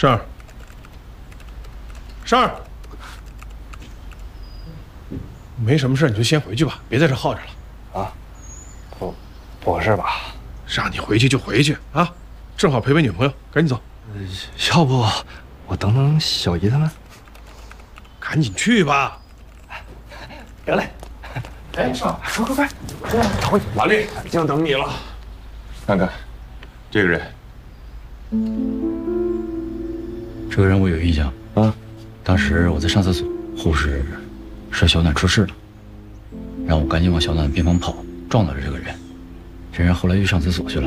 胜儿，胜儿，没什么事你就先回去吧，别在这耗着了。 啊，不是吧？ 让你回去就回去啊，正好陪陪女朋友，赶紧走。 要不我等等小姨他们？ 赶紧去吧。 得嘞。哎，上，快！ 马丽，就等你了。看看，这个人。 这个人我有印象啊，当时我在上厕所，护士说小暖出事了，让我赶紧往小暖的病房跑，撞到了这个人。这人后来又上厕所去了。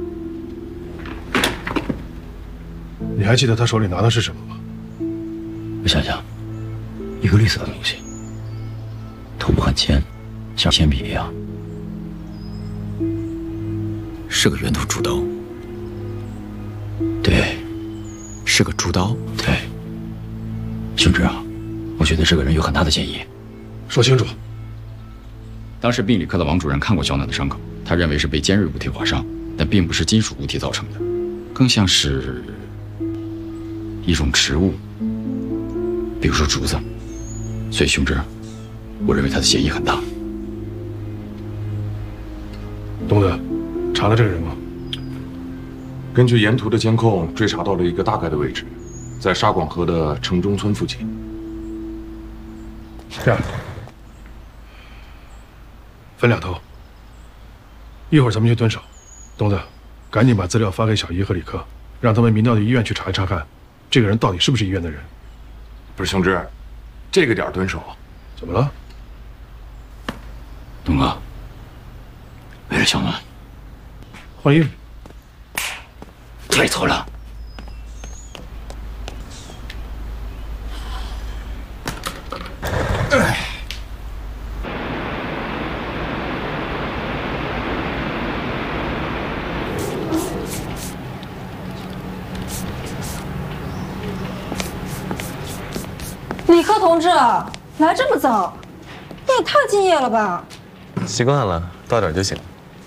你还记得他手里拿的是什么吗？ 我想想，一个绿色的东西，头部很尖，像铅笔一样， 是个圆头竹刀。 对， 是个竹刀。 对，兄侄啊，我觉得这个人有很大的嫌疑。 说清楚。 当时病理科的王主任看过小暖的伤口，他认为是被尖锐物体划伤，但并不是金属物体造成的，更像是一种植物，比如说竹子。所以兄侄，我认为他的嫌疑很大。 东子，查了这个人吗？ 根据沿途的监控追查到了一个大概的位置，在沙广河的城中村附近。 这样，分两头，一会儿咱们去蹲守。东子，赶紧把资料发给小姨和李克，让他们明到医院去查一查看，这个人到底是不是医院的人。 不是兄侄，这个点蹲守， 怎么了？ 东哥，为了小暖， 换衣服。 太错了。 李克同志，来这么早，你也太敬业了吧！ 习惯了，到点就行。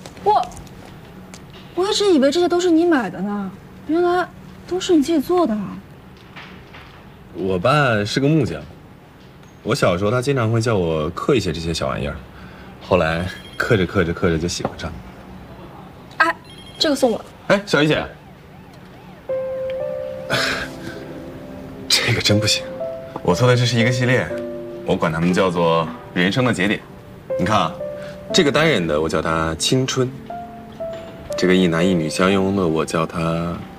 我一直以为这些都是你买的呢，原来都是你自己做的啊！ 我爸是个木匠，我小时候他经常会叫我刻一些这些小玩意儿，后来刻着就喜欢上了。 哎，这个送我。 哎，小姨姐，这个真不行，我做的这是一个系列，我管它们叫做人生的节点。你看啊，这个单人的我叫它青春，这个一男一女相拥的我叫它